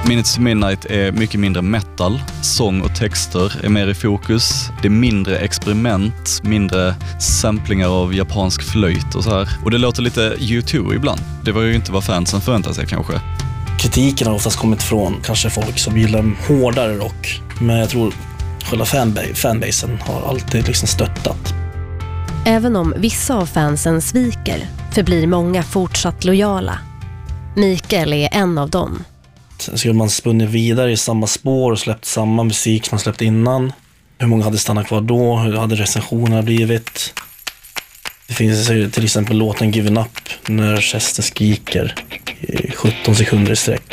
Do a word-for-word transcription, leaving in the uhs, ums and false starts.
Minutes to Midnight är mycket mindre metal. Sång och texter är mer i fokus. Det är mindre experiment, mindre samplingar av japansk flöjt och så här. Och det låter lite U två ibland. Det var ju inte vad fansen förväntade sig kanske. Kritiken har oftast kommit från kanske folk som gillar hårdare rock. Men jag tror själva fanbase, fanbasen har alltid liksom stöttat. Även om vissa av fansen sviker förblir många fortsatt lojala. Mikael är en av dem. Skulle man spunnit vidare i samma spår och släppt samma musik man släppt innan? Hur många hade stannat kvar då? Hur hade recensionerna blivit? Det finns till exempel låten Given Up när Chester skriker i sjutton sekunder i sträck.